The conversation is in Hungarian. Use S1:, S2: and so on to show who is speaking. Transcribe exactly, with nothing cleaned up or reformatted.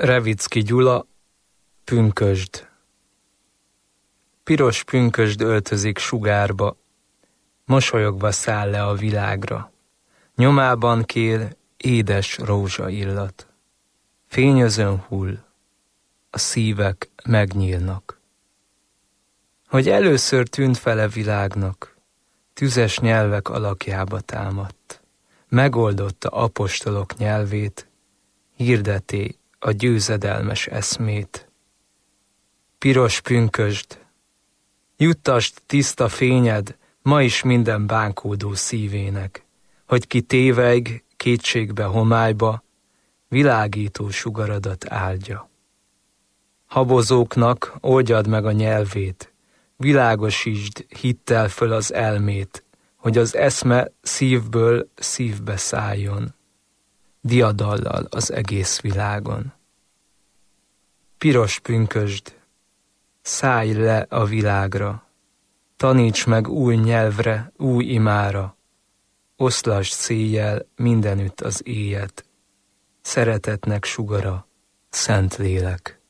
S1: Revicki Gyula, pünkösd. Piros pünkösd öltözik sugárba, mosolyogva száll le a világra. Nyomában kél édes rózsa illat. Fényözön hull, a szívek megnyílnak. Hogy először tűnt fele világnak, tüzes nyelvek alakjába támadt. Megoldotta apostolok nyelvét, hirdeti a győzedelmes eszmét. Piros pünkösd, juttasd tiszta fényed ma is minden bánkódó szívének, hogy ki tévejg kétségbe, homályba, világító sugaradat áldja. Habozóknak oldjad meg a nyelvét, világosítsd hittel föl az elmét, hogy az eszme szívből szívbe szálljon, diadallal az egész világon. Piros pünkösd, szállj le a világra, taníts meg új nyelvre, új imára, oszlasd széjjel mindenütt az éjet, szeretetnek sugara, Szentlélek.